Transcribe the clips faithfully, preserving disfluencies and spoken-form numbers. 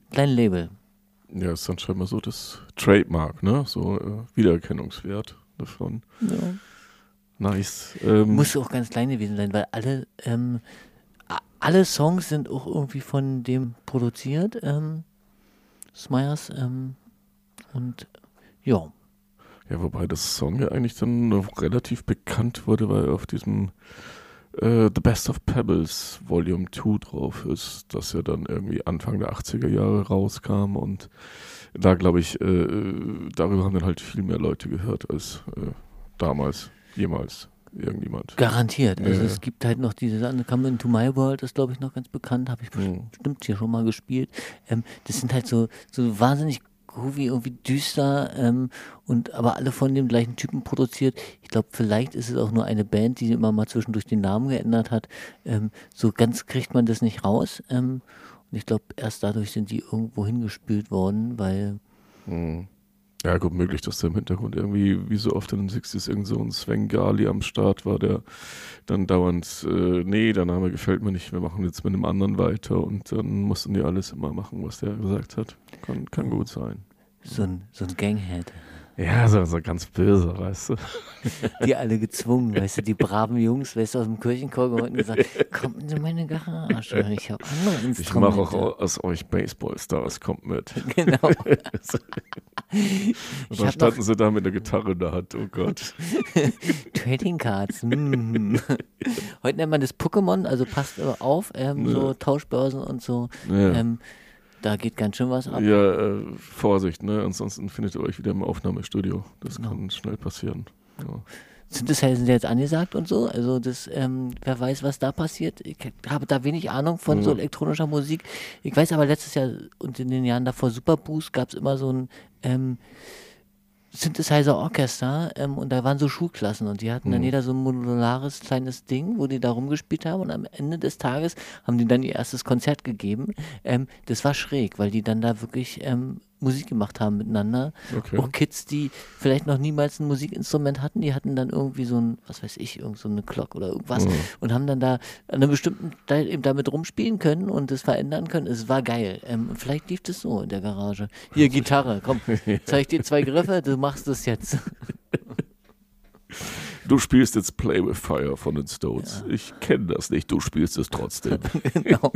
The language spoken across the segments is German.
kleinen Label. Ja, ist dann scheinbar so das Trademark, ne? So äh, Wiedererkennungswert davon. Ja. Nice. Ähm, Muss auch ganz klein gewesen sein, weil alle, ähm, a- alle Songs sind auch irgendwie von dem produziert, ähm, Smyers, ähm, und ja. ja, wobei das Song ja eigentlich dann noch relativ bekannt wurde, weil auf diesem äh, The Best of Pebbles Volume zwei drauf ist, das ja dann irgendwie Anfang der achtziger Jahre rauskam und da glaube ich, äh, darüber haben dann halt viel mehr Leute gehört als äh, damals, jemals irgendjemand. Garantiert. Also Ja, es gibt halt noch diese Sache, Come Into My World, ist glaube ich noch ganz bekannt, habe ich hm. bestimmt hier schon mal gespielt. Ähm, das sind halt so, so wahnsinnig groovy, irgendwie düster, ähm, und aber alle von dem gleichen Typen produziert. Ich glaube, vielleicht ist es auch nur eine Band, die immer mal zwischendurch den Namen geändert hat. Ähm, so ganz kriegt man das nicht raus. Ähm, und ich glaube, erst dadurch sind die irgendwo hingespielt worden, weil Hm. Ja, gut, möglich, dass da im Hintergrund irgendwie, wie so oft in den sechziger irgend so ein Sven Gali am Start war, der dann dauernd, äh, nee, der Name gefällt mir nicht, wir machen jetzt mit einem anderen weiter und dann mussten die alles immer machen, was der gesagt hat. Kann, kann gut sein. so ein, so ein Ganghead. Ja, so, so ganz böse, weißt du. Die alle gezwungen, weißt du, die braven Jungs, weißt du, aus dem Kirchenchor geholt und gesagt, kommt in meine Garage, ich habe andere Ich Instrumente. mache auch aus euch Baseballstars, kommt mit. Genau. Und Ich dann hab standen noch sie da mit der Gitarre in der Hand, oh Gott. Trading Cards. Mm. Heute nennt man das Pokémon, also passt äh, auf, ähm, Ja. so Tauschbörsen und so. Ja. Ähm, da geht ganz schön was ab. Ja, äh, Vorsicht, ne? Ansonsten findet ihr euch wieder im Aufnahmestudio. Das Genau. kann schnell passieren. Ja. Synthesizer sind ja jetzt angesagt und so, also das, ähm, wer weiß, was da passiert. Ich habe da wenig Ahnung von so Ja. elektronischer Musik. Ich weiß aber, letztes Jahr und in den Jahren davor Superboost gab es immer so ein ähm, Synthesizer-Orchester, ähm, und da waren so Schulklassen und die hatten dann Mhm. jeder so ein modulares kleines Ding, wo die da rumgespielt haben und am Ende des Tages haben die dann ihr erstes Konzert gegeben. Ähm, das war schräg, weil die dann da wirklich ähm, Musik gemacht haben miteinander. Okay. Auch Kids, die vielleicht noch niemals ein Musikinstrument hatten, die hatten dann irgendwie so ein, was weiß ich, irgend so eine Glock oder irgendwas Mhm. und haben dann da an einem bestimmten Teil eben damit rumspielen können und das verändern können. Es war geil. Ähm, und vielleicht lief das so in der Garage. Hier, Gitarre, komm, zeig dir zwei Griffe, du machst das jetzt. Du spielst jetzt Play with Fire von den Stones. Ja. Ich kenne das nicht, du spielst es trotzdem. Genau.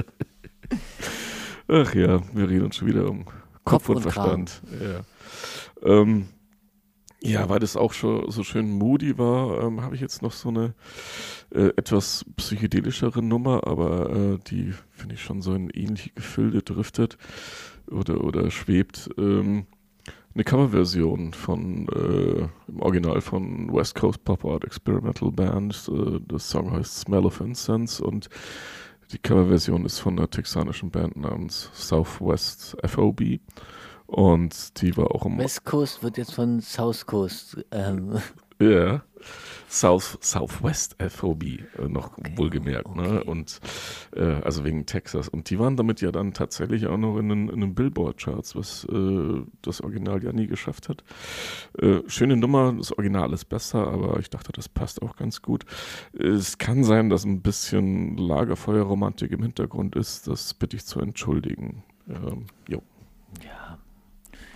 Ach ja, wir reden uns schon wieder um Kopf, Kopf und, und Verstand. Ja. Ähm, ja, weil das auch schon so schön moody war, ähm, habe ich jetzt noch so eine äh, etwas psychedelischere Nummer, aber äh, die finde ich schon so in ähnliche Gefilde driftet oder, oder schwebt. Ähm, eine Coverversion von äh, im Original von West Coast Pop Art Experimental Band. Äh, das Song heißt Smell of Incense und die Coverversion ist von einer texanischen Band namens Southwest F O B. Und die war auch im West Coast wird jetzt von South Coast. Ähm. Ja, yeah. South, Southwest F O B, äh, noch okay, wohlgemerkt, okay. Ne? Und äh, also wegen Texas. Und die waren damit ja dann tatsächlich auch noch in den, in den Billboard-Charts, was äh, das Original ja nie geschafft hat. Äh, schöne Nummer, das Original ist besser, aber ich dachte, das passt auch ganz gut. Es kann sein, dass ein bisschen Lagerfeuerromantik im Hintergrund ist, das bitte ich zu entschuldigen. Ähm, jo. Ja.